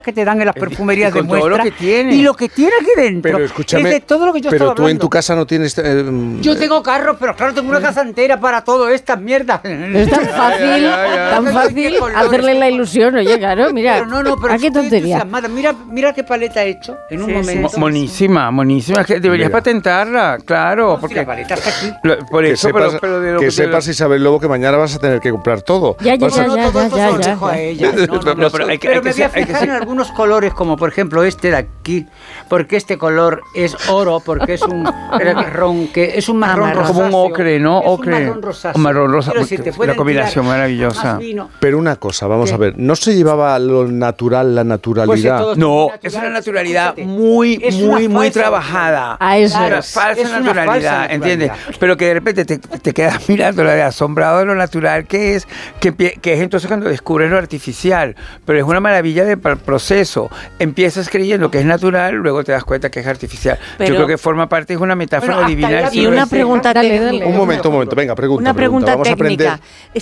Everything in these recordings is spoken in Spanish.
que te dan en las perfumerías de muestra, todo lo que tiene. Y lo que tiene aquí dentro. Pero escúchame, es de todo lo que yo pero estaba tú hablando. en tu casa no tienes... Yo tengo carros, pero claro, tengo una casa entera para todo estas mierdas. Es tan fácil, tan fácil hacerle la ilusión, oye, claro, mira. Pero ¿a qué tontería? Mira qué paleta he hecho en un momento. Monísima, que deberías patentarla, claro. Porque la paleta está aquí. Por eso, que sepas, Isabel Lobo, que mañana vas a tener que comprar todo. Ya. Pero me voy a fijar en algunos colores, como por ejemplo este de aquí, porque este color es oro, porque es un marrón, que es un marrón rosáceo. Como un ocre, ¿no? Ocre. Un marrón rosáceo. Un marrón rosa, una combinación maravillosa. Pero una cosa, vamos a ver, ¿no se llevaba lo natural, la naturalidad? Pues no, es una naturalidad muy trabajada. Eso es falsa naturalidad, ¿entiendes? Pero que de repente te quedas mirando de asombrado de lo natural que es entonces cuando descubres lo artificial. Pero es una maravilla del proceso. Empiezas creyendo que es natural, luego te das cuenta que es artificial. Yo creo que forma parte, es una metáfora divina. Y una pregunta técnica. Un momento, venga, pregunta. Una pregunta Vamos técnica.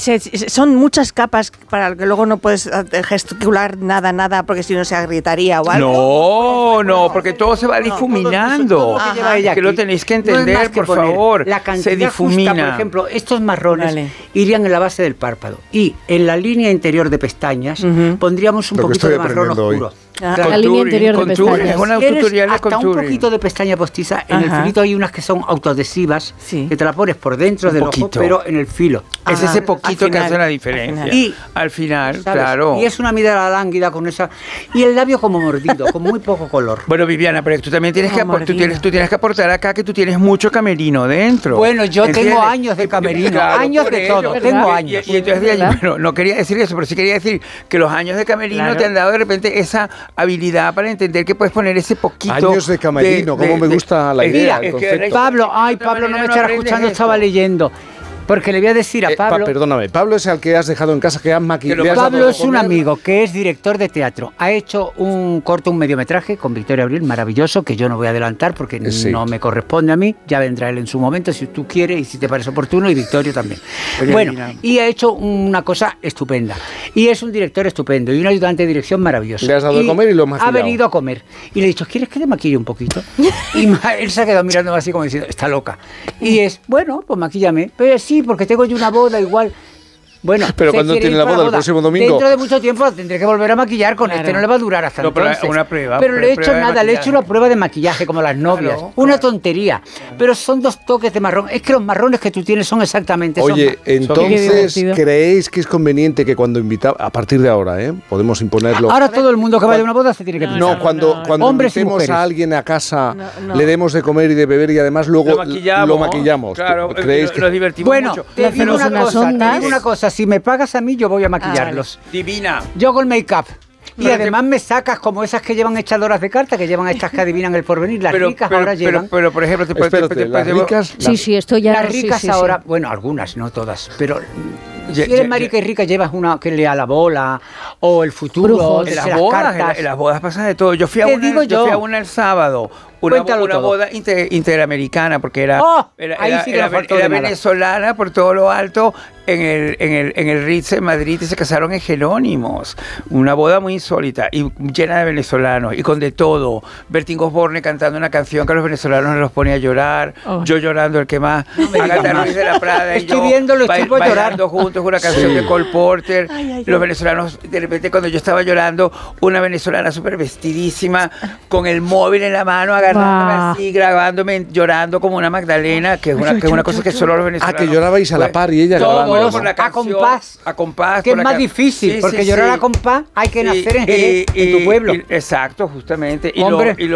Son muchas capas para que luego no puedes gesticular nada, porque si no se agrietaría o algo. No, porque todo se va difuminando. Que lo tenéis que entender, por favor. La cantidad se difumina. Justa, por ejemplo, estos marrones irían en la base del párpado. Y en la línea interior de pestañas pondríamos un poquito de marrón oscuro. La línea interior de pestañas. Es una tutorial de hasta un poquito de pestaña postiza. En el filito hay unas que son autoadhesivas, que te la pones por dentro del ojo, pero en el filo. Es ese poquito que hace la diferencia. Y al final, ¿sabes? Claro. Y es una mirada lánguida con esa... Y el labio como mordido, con muy poco color. Bueno, Viviana, pero tú también tienes tú tienes que aportar acá que tú tienes mucho camerino dentro. Bueno, yo tengo años de camerino, años de todo, tengo años. Y entonces, bueno, no quería decir eso, pero sí quería decir que los años de camerino te han dado de repente esa habilidad para entender que puedes poner ese poquito... Años de camerino, cómo me gusta la idea, el concepto. Pablo no me estará escuchando, estaba leyendo. Porque le voy a decir a Pablo... Perdóname, Pablo es el que has dejado en casa, que has maquillado. Pablo es un amigo que es director de teatro. Ha hecho un mediometraje con Victoria Abril, maravilloso, que yo no voy a adelantar porque no me corresponde a mí. Ya vendrá él en su momento, si tú quieres y si te parece oportuno, y Victoria también. Bueno, y ha hecho una cosa estupenda. Y es un director estupendo y un ayudante de dirección maravilloso. Le has dado de comer y lo has maquillado. Ha venido a comer. Y le he dicho, ¿quieres que te maquille un poquito? Y él se ha quedado mirándome así como diciendo, está loca. Y es, bueno, pues maquíllame. Pero sí, porque tengo yo una boda igual. Bueno, pero cuando tiene la boda, el próximo domingo. Dentro de mucho tiempo tendré que volver a maquillar con este, no le va a durar hasta entonces. Pero le he hecho nada, le he hecho una prueba de maquillaje como las novias. Una tontería. Pero son 2 toques de marrón. Es que los marrones que tú tienes son exactamente... Oye, entonces, ¿creéis que es conveniente que cuando invitamos, a partir de ahora, podemos imponerlo? Ahora todo el mundo que vaya a una boda se tiene que pintar. No, cuando invitemos a alguien a casa, le demos de comer y de beber y además luego lo maquillamos. Claro, ¿creéis que nos divertimos mucho? Bueno, te digo una cosa. Si me pagas a mí, yo voy a maquillarlos. Divina. Yo con make-up. Y además me sacas como esas que llevan echadoras de cartas, que llevan estas que adivinan el porvenir. Las ricas ahora llevan. Pero por ejemplo, las ricas. Sí, esto ya. Las ricas ahora, bueno, algunas, no todas, pero. Si eres marica y rica, llevas una que lea la bola o el futuro, en las bodas pasa de todo. Yo fui a una el sábado. Una boda interamericana, porque era venezolana por todo lo alto en el Ritz en Madrid, y se casaron en Jerónimos. Una boda muy insólita y llena de venezolanos y con de todo. Bertín Osborne cantando una canción que a los venezolanos nos los ponía a llorar, yo llorando el que más, Agatha Ruiz de la Prada y yo bailando juntos una canción de Cole Porter. Los venezolanos, de repente cuando yo estaba llorando, una venezolana súper vestidísima con el móvil en la mano así, grabándome, llorando como una Magdalena, que es una cosa que solo los venezolanos... que llorabais a la par y ella grabando. Por la canción, a compás. Que es más difícil, porque llorar a compás hay que nacer en tu pueblo. Exacto, justamente. Y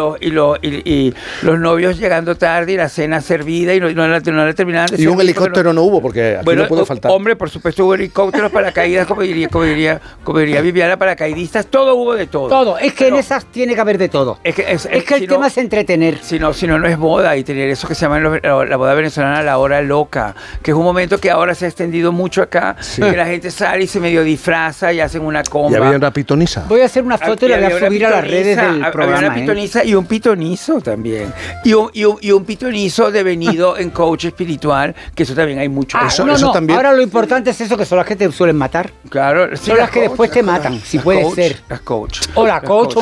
los novios llegando tarde y la cena servida y no la terminaban de servir. Y un helicóptero no hubo, porque aquí no puede faltar. Hombre, por supuesto hubo helicópteros, paracaídas, como diría Viviana, paracaidistas, todo hubo de todo. Todo, es que en esas tiene que haber de todo. Es que el tema es entretener. que tener. Si no es boda, y tener eso que se llama la boda venezolana, la hora loca, que es un momento que ahora se ha extendido mucho acá, que la gente sale y se medio disfraza y hacen una comba. Y había una pitonisa. Voy a hacer una foto y la voy a subir a las redes del programa. Había una pitoniza y un pitonizo también. Y un pitonizo devenido en coach espiritual, que eso también hay mucho. Eso también. Ahora lo importante es eso, que son las que te suelen matar. Claro. Son las que después te matan, si puede ser. Las coach. O la coach.